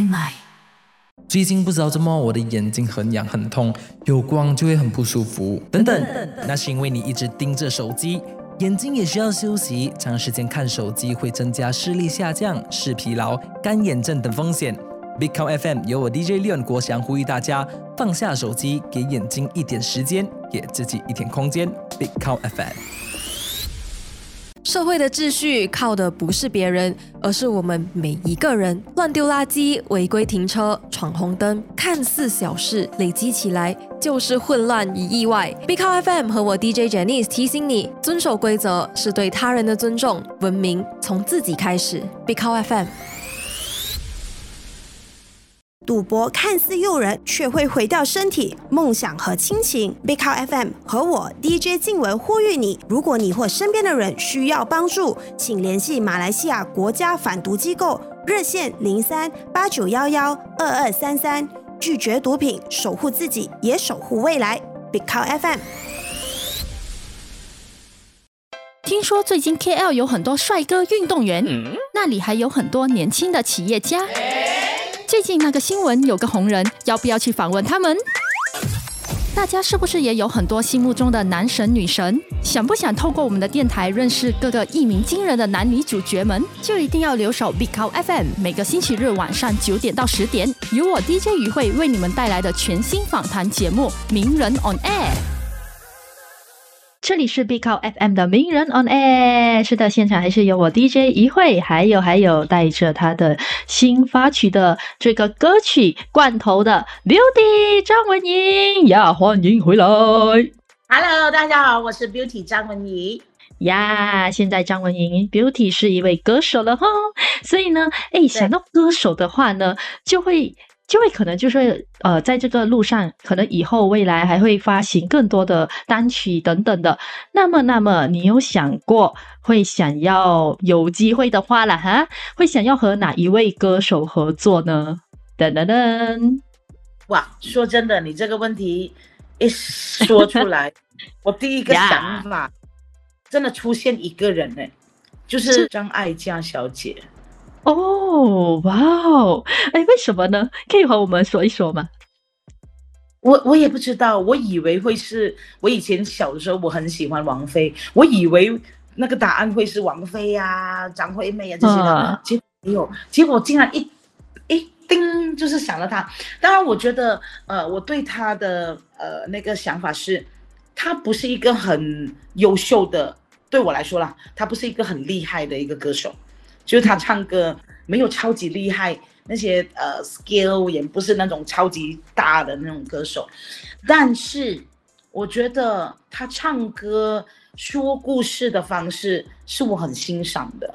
TMI。最近不知道怎么我的眼睛很痒很痛，有光就会很不舒服等等，那是因为你一直盯着手机，眼睛也需要休息，长时间看手机会增加视力下降、视疲劳、干眼症等风险。Big Cow FM 由我 DJ Leon 国祥呼吁大家放下手机，给眼睛一点时间，给自己一点空间。Big Cow FM。 社会的秩序靠的不是别人，而是我们每一个人。乱丢垃圾、违规停车、闯红灯，看似小事，累积起来就是混乱与意外。Big Cow FM 和我 DJ Janice 提醒你，遵守规则是对他人的尊重，文明从自己开始。Big Cow FM。 赌博看似诱人，却会毁掉身体、梦想和亲情。Big Cow FM 和我 DJ 静文呼吁你：如果你或身边的人需要帮助，请联系马来西亚国家反毒机构热线03-8911-2233，拒绝毒品，守护自己，也守护未来。Big Cow FM。 听说最近 KL 有很多帅哥运动员，那里还有很多年轻的企业家。最近那个新闻有个红人，要不要去访问他们？大家是不是也有很多心目中的男神女神？想不想透过我们的电台认识各个一鸣惊人的男女主角们？就一定要留守 Big Cow FM， 每个星期日晚上9点到10点，由我 DJ 于慧为你们带来的全新访谈节目《名人 on Air》。这里是 Big Cow FM 的名人 on air， 是的，现场还是有我 DJ 一慧，还有带着他的新发曲的这个歌曲罐头的 Beauty 张文莹呀，欢迎回来。 Hello， 大家好，我是 Beauty 张文莹呀。现在张文莹 Beauty 是一位歌手了哈，所以呢，想到歌手的话呢，就会可能就是在这个路上，可能以后未来还会发行更多的单曲等等的。那么你有想过会想要有机会的话啦哈，会想要和哪一位歌手合作呢？噔噔噔！ 哇，说真的，你这个问题一说出来，我第一个想法真的出现一个人就是张艾嘉小姐。 哦，哇哦，为什么呢？可以和我们说一说吗？ 我也不知道，我以为会是，我以前小的时候我很喜欢王菲，我以为那个答案会是王菲啊、张惠妹啊这些的，结果没有，结果竟然一叮就是想了她。当然，我觉得我对她的那个想法是，她不是一个很优秀的，对我来说啦，她不是一个很厉害的一个歌手。就是他唱歌没有超级厉害，那些skill 也不是那种超级大的那种歌手，但是我觉得他唱歌说故事的方式是我很欣赏的。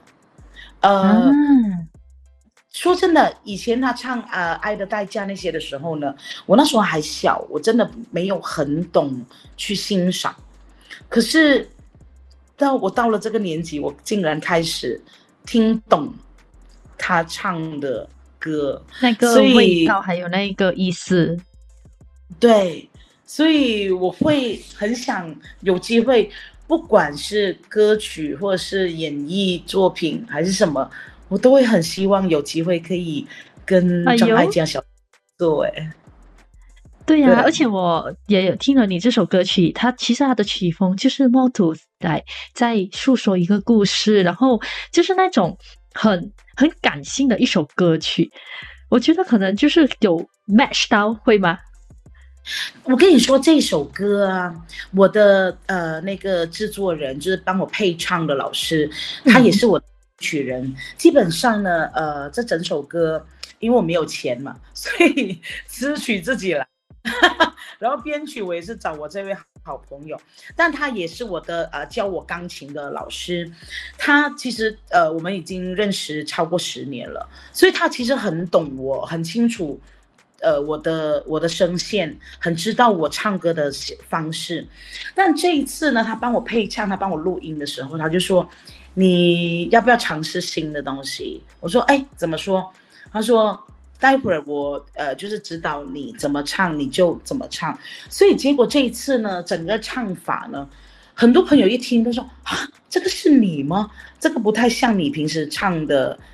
说真的，以前他唱爱的代价那些的时候呢，我那时候还小，我真的没有很懂去欣赏。可是我到了这个年纪，我竟然开始听懂他唱的歌， 那个味道还有那个意思。 对，所以我会很想有机会，不管是歌曲或是演艺作品还是什么，我都会很希望有机会可以跟张艾嘉小姐做。 对呀，而且我也有听了你这首歌曲，其实它的曲风就是more to在诉说一个故事，然后就是那种很感性的一首歌曲，我觉得可能就是有 match 到，会吗？ 我跟你说这首歌啊，我的那个制作人就是帮我配唱的老师，他也是我的曲人。基本上呢，这整首歌因为我没有钱嘛，所以词曲自己来。然后编曲我也是找我这位好朋友，但他也是我的教我钢琴的老师。他其实我们已经认识超过10年了，所以他其实很懂我，很清楚我的声线，很知道我唱歌的方式。但这一次呢，他帮我配唱，他帮我录音的时候，他就说你要不要尝试新的东西？我说怎么说？他说待会儿我就是指导你怎么唱，你就怎么唱。所以结果这一次呢，整个唱法呢，很多朋友一听都说啊，这个是你吗？这个不太像你平时唱的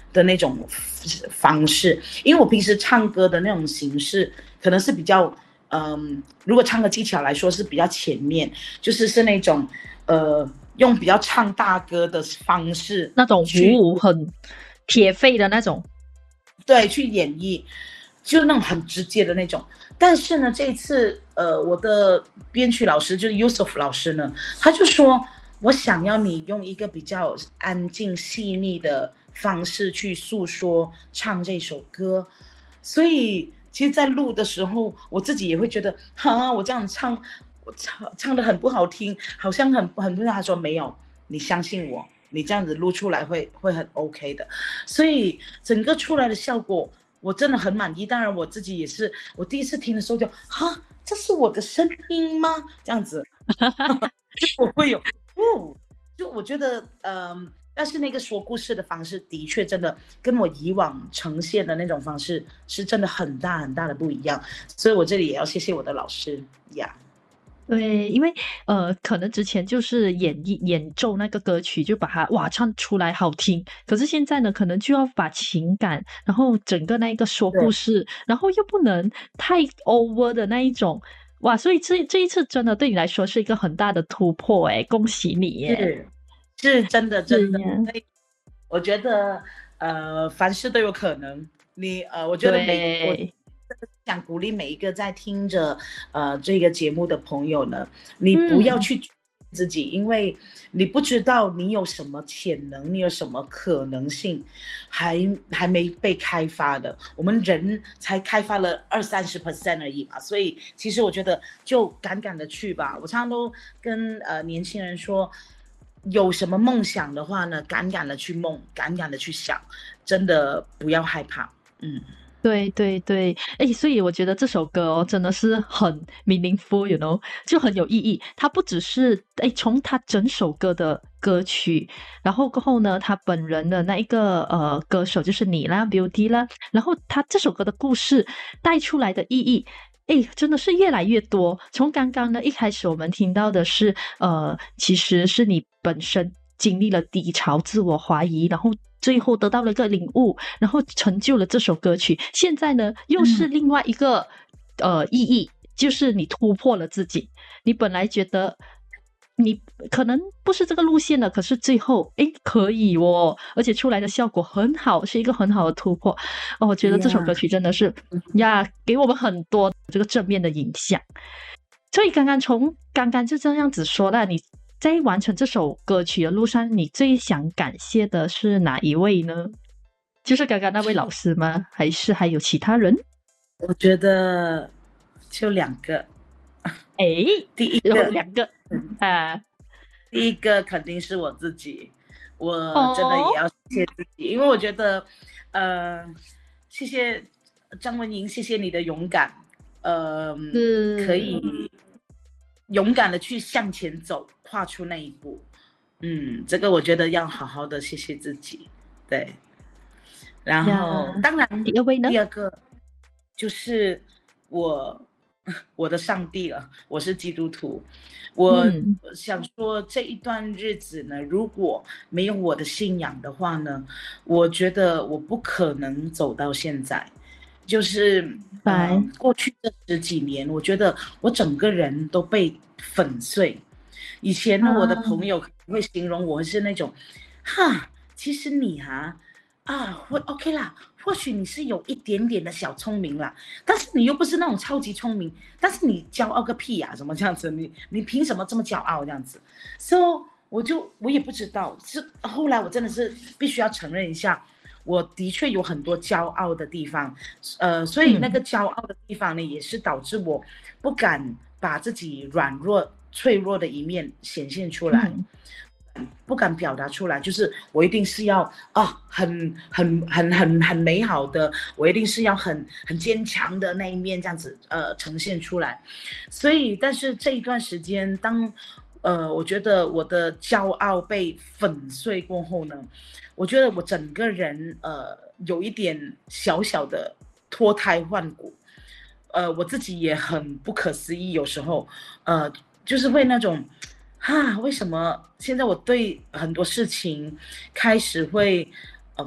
的那种方式，因为我平时唱歌的那种形式可能是比较，如果唱歌技巧来说是比较前面，是那种用比较唱大歌的方式， 那种舞很铁肺的那种， 对，去演绎，就是那种很直接的那种。但是呢，这一次我的编曲老师就是 Yusuf 老师呢，他就说我想要你用一个比较安静细腻的方式去诉说唱这首歌，所以其实在录的时候我自己也会觉得我这样唱我唱得很不好听，好像很不好。他说没有，你相信我，你这样子录出来会很 OK 的。所以整个出来的效果我真的很满意。当然我自己也是，我第一次听的时候就这是我的声音吗？这样子就我会有就我觉得但是那个说故事的方式的确真的跟我以往呈现的那种方式是真的很大很大的不一样，所以我这里也要谢谢我的老师呀。 对，因为可能之前就是演奏那个歌曲，就把它唱出来好听。可是现在呢，可能就要把情感，然后整个那个说故事，然后又不能太 over 的那一种。哇，所以这一次真的对你来说是一个很大的突破哎，恭喜你耶！ 是真的。我觉得凡事都有可能。我觉得我想鼓励每一个在听着这个节目的朋友呢，你不要去自己，因为你不知道你有什么潜能，你有什么可能性还没被开发的，我们人才开发了20-30% 而已嘛。所以其实我觉得就敢的去吧。我常常都跟年轻人说，有什么梦想的话呢，敢的去梦，敢的去想，真的不要害怕。 对对对，所以我觉得这首歌真的是很 meaningful， you know， 就很有意义。它不只是从他整首歌的歌曲，然后过后呢，他本人的那一个歌手就是你啦 Beauty 啦，然后他这首歌的故事带出来的意义，真的是越来越多。从刚刚呢一开始我们听到的是其实是你本身经历了低潮，自我怀疑，然后最后得到了一个领悟，然后成就了这首歌曲。现在呢又是另外一个意义，就是你突破了自己。你本来觉得你可能不是这个路线的，可是最后可以哦，而且出来的效果很好，是一个很好的突破。我觉得这首歌曲真的是给我们很多这个正面的影响。所以从刚刚就这样子说了，你在完成这首歌曲的路上，你最想感谢的是哪一位呢？就是刚刚那位老师吗？还是还有其他人？ 我觉得就2个。第一个有2个第一个肯定是我自己，我真的也要谢谢自己，因为我觉得谢谢张文莹，谢谢你的勇敢，可以勇敢的去向前走，跨出那一步。这个我觉得要好好的谢谢自己。对，然后当然第二个就是我的上帝了，我是基督徒。我想说这一段日子呢，如果没有我的信仰的话呢，我觉得我不可能走到现在。就是过去这10几年，我觉得我整个人都被粉碎。以前呢，我的朋友会形容我是那种其实你会 OK 啦，或许你是有一点点的小聪明啦，但是你又不是那种超级聪明，但是你骄傲个屁呀，怎么这样子？你凭什么这么骄傲这样子？ So 我也不知道，是后来我真的是必须要承认一下，我的确有很多骄傲的地方，所以那个骄傲的地方呢，也是导致我不敢把自己软弱脆弱的一面显现出来。不敢表达出来，就是我一定是要很美好的，我一定是要很坚强的那一面这样子呈现出来。所以但是这一段时间，当我觉得我的骄傲被粉碎过后呢，我觉得我整个人有一点小小的脱胎换骨，我自己也很不可思议，有时候就是会那种为什么现在我对很多事情开始会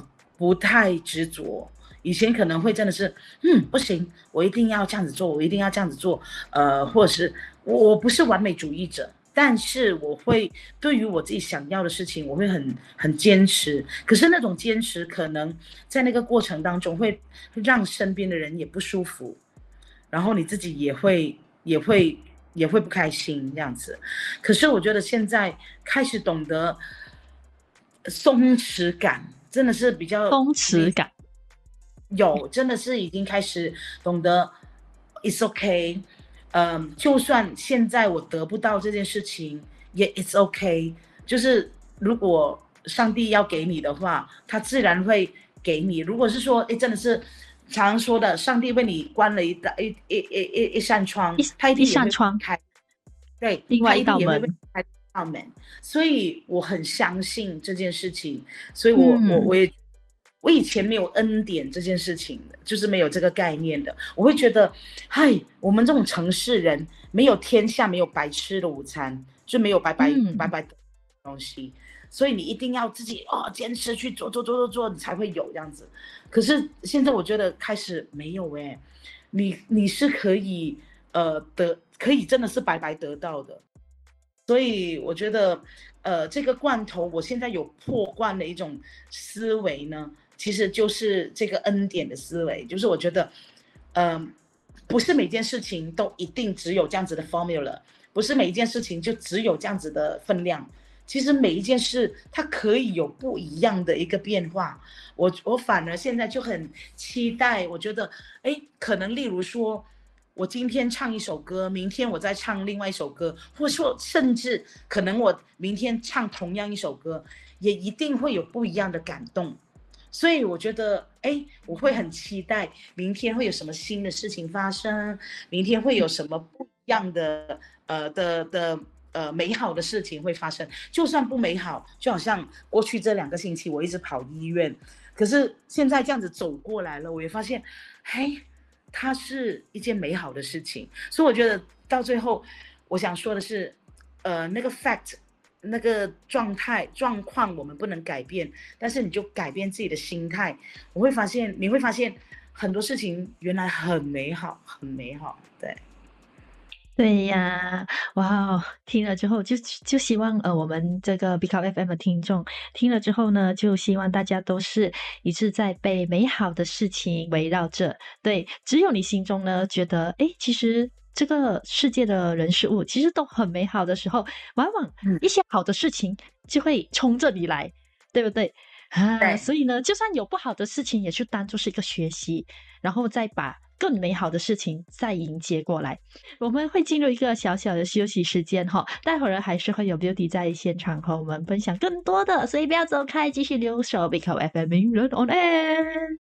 不太执着。以前可能会真的是，不行，我一定要这样子做，我一定要这样子做，或者是我不是完美主义者，但是我会对于我自己想要的事情，我会很坚持。可是那种坚持，可能在那个过程当中会让身边的人也不舒服，然后你自己也会不开心这样子。可是我觉得现在开始懂得松弛感，真的是比较松弛感。 真的是已经开始懂得 it's okay，就算现在我得不到这件事情，也 it's okay， 就是如果上帝要给你的话，他自然会给你。如果是说，真的是常说的，上帝为你关了一扇窗，他一定也会开，对， 另外一道门， 开道门。所以我很相信这件事情，所以我以前没有恩典这件事情的，就是没有这个概念的。我会觉得，我们这种城市人没有天下没有白吃的午餐，就没有白白的东西。所以你一定要自己坚持去做，你才会有这样子。可是现在我觉得开始没有你是可以可以真的是白白得到的。所以我觉得这个罐头，我现在有破罐的一种思维呢。其实就是这个恩典的思维，就是我觉得，不是每件事情都一定只有这样子的 formula， 不是每一件事情就只有这样子的分量。其实每一件事它可以有不一样的一个变化。我反而现在就很期待，我觉得，可能例如说，我今天唱一首歌，明天我再唱另外一首歌，或者说甚至可能我明天唱同样一首歌，也一定会有不一样的感动。所以我觉得，我会很期待明天会有什么新的事情发生，明天会有什么不一样的美好的事情会发生。就算不美好，就好像过去这2个星期我一直跑医院，可是现在这样子走过来了，我也发现，它是一件美好的事情。所以我觉得到最后，我想说的是，那个 fact。那个状况我们不能改变，但是你就改变自己的心态，你会发现很多事情原来很美好，很美好。 对呀，哇，听了之后就希望我们这个 Big FM 的听众听了之后呢，就希望大家都是一直在被美好的事情围绕着。对，只有你心中呢觉得其实这个世界的人事物其实都很美好的时候，往往一些好的事情就会冲着你来，对不对？所以呢，就算有不好的事情，也去当作是一个学习，然后再把更美好的事情再迎接过来。我们会进入一个小小的休息时间待会儿还是会有 Beauty 在现场和我们分享更多的，所以不要走开，继续留守 Big FM 音乐 on air。